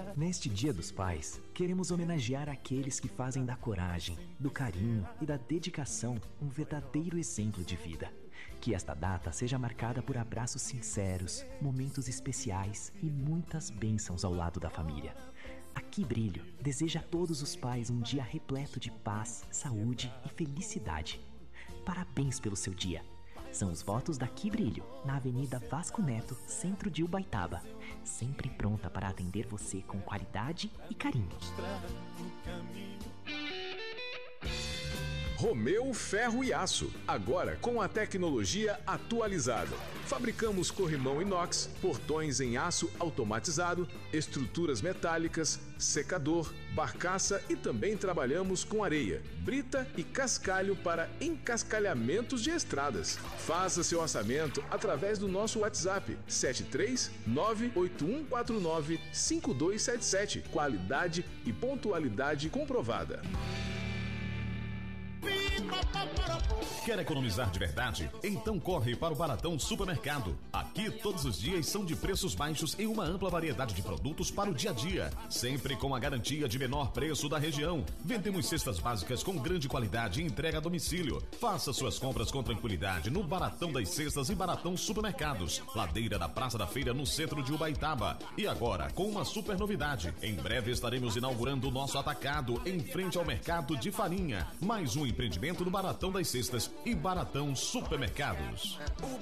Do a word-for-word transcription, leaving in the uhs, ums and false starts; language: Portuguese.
Neste Dia dos Pais, queremos homenagear aqueles que fazem da coragem, do carinho e da dedicação um verdadeiro exemplo de vida. Que esta data seja marcada por abraços sinceros, momentos especiais e muitas bênçãos ao lado da família. Aqui Brilho deseja a todos os pais um dia repleto de paz, saúde e felicidade. Parabéns pelo seu dia! São os votos da Que Brilho, na Avenida Vasco Neto, centro de Ubaitaba. Sempre pronta para atender você com qualidade e carinho. Romeu Ferro e Aço, agora com a tecnologia atualizada. Fabricamos corrimão inox, portões em aço automatizado, estruturas metálicas, secador, barcaça e também trabalhamos com areia, brita e cascalho para encascalhamentos de estradas. Faça seu orçamento através do nosso WhatsApp sete três nove oito um quatro nove cinco dois sete sete. Qualidade e pontualidade comprovada. Quer economizar de verdade? Então corre para o Baratão Supermercado. Aqui todos os dias são de preços baixos em uma ampla variedade de produtos para o dia a dia, sempre com a garantia de menor preço da região. Vendemos cestas básicas com grande qualidade e entrega a domicílio. Faça suas compras com tranquilidade no Baratão das Cestas e Baratão Supermercados, ladeira da Praça da Feira no centro de Ubaitaba. E agora com uma super novidade, em breve estaremos inaugurando o nosso atacado em frente ao mercado de farinha. Mais um empreendimento do Baratão das Cestas e Baratão Supermercados.